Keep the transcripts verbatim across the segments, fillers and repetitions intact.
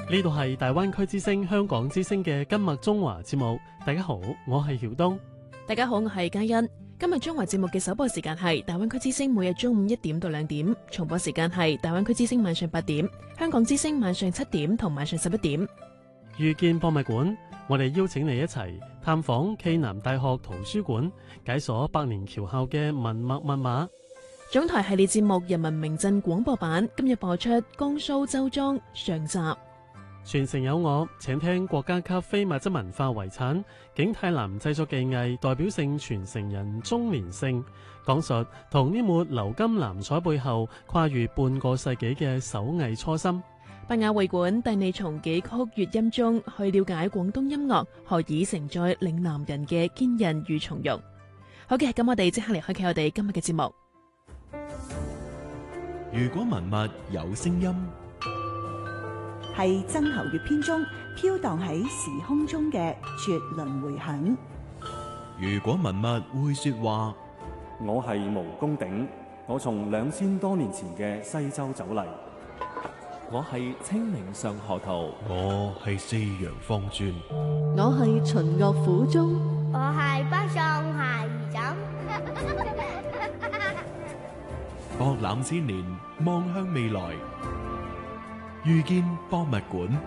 呢度係大灣區之聲香港之聲嘅今麥中華節目。大家好，我係曉東。 大家好，我係嘉欣。今日中華節目嘅首播時間係大灣區之聲，每日中午一點到兩點；重播時間係大灣區之聲晚上八點，香港之聲晚上七點同晚上十一點。 遇見博物館，我哋邀請你一齊探訪暨南大學圖書館，解鎖百年僑校嘅文脈密碼。 總台系列節目《人民名鎮》廣播版今日播出江蘇周莊上集。 傳承有我，請聽國家級非物質文化遺產景泰藍製作技藝代表性傳承人鍾連勝講述同呢抹鎏金藍彩背後跨越半個世紀嘅手藝初心。 百雅會館帶你從幾曲粵音中去了解廣東音樂何以承載嶺南人嘅堅韌與從容。好嘅，咁我哋即刻嚟開啟我哋今日嘅節目。 如果文物有聲音， 係曾侯乙編中飄蕩喺時空中嘅絕倫迴響。 如果文物會說話， 我係毛公鼎，我從兩千多年前嘅西周走嚟。 我係清明上河圖， 我係四陽方尊， 我係秦樂府中， 我係北宋孩兒枕。 博覽千年，望向未來，遇見博物館。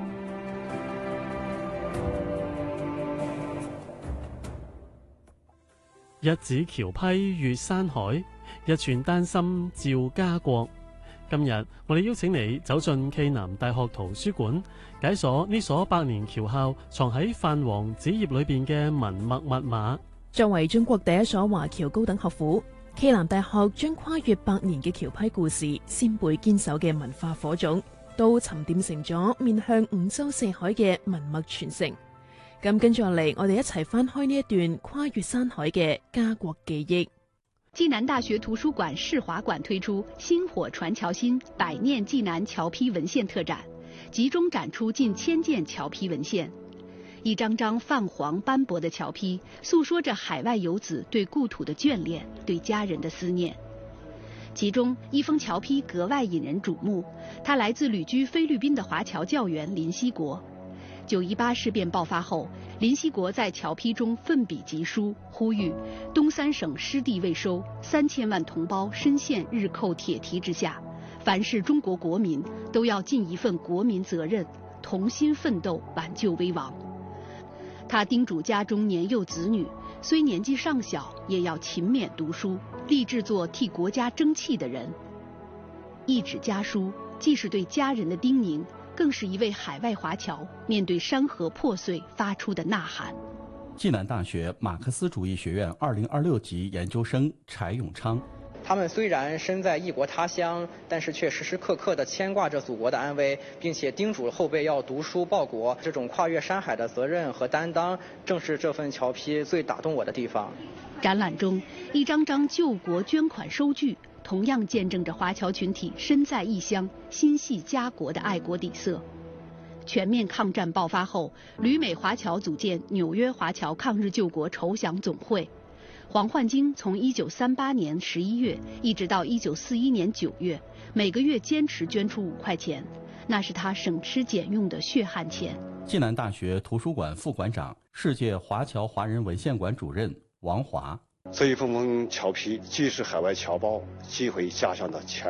一指橋批越山海，一寸丹心照家國。今日我哋邀請你走進暨南大學圖書館，解鎖呢所百年僑校藏喺泛黃紙頁裏邊嘅文脈密碼。 作為中國第一所華僑高等學府，暨南大學將跨越百年嘅僑批故事、先輩堅守嘅文化火種，都沉澱成咗面向五洲四海嘅文脈傳承。咁跟住落嚟，我哋一齊翻開呢一段跨越山海嘅家國記憶。 暨南大學圖書館世華館推出薪火傳橋心百年暨南僑批文獻特展，集中展出近千件僑批文獻。一張張泛黃斑駁的僑批，訴說着海外游子對故土的眷戀，對家人的思念。其中一封僑批格外引人矚目，它來自旅居菲律賓的華僑教員林希國。九一八事變爆發後，林希國在僑批中奮筆疾書，呼籲東三省失地未收，三千萬同胞深陷日寇鐵蹄之下，凡是中國國民都要盡一份國民責任，同心奮鬥挽救危亡。他叮囑家中年幼子女，雖年紀尚小，也要勤勉讀書，立志做替國家爭氣的人。一紙家書，既是對家人的叮嚀，更是一位海外華僑面對山河破碎發出的吶喊。 暨南大學馬克思主義學院二零二六級研究生柴永昌， 他們雖然身在異國他鄉，但是卻時時刻刻地牽掛着祖國的安危，並且叮囑後輩要讀書報國。這種跨越山海的責任和擔當，正是這份僑批最打動我的地方。 展覽中，一張張救國捐款收據，同樣見證着華僑群體身在異鄉、心繫家國的愛國底色。全面抗戰爆發後，旅美華僑組建紐約華僑抗日救國籌饗總會。黃煥經從一九三八年十一月一直到一九四一年九月，每個月堅持捐出五塊錢，那是他省吃儉用的血汗錢。 暨南大學圖書館副館長、世界華僑華人文獻館主任王華， 這一封封僑批既是海外僑胞寄回家鄉的前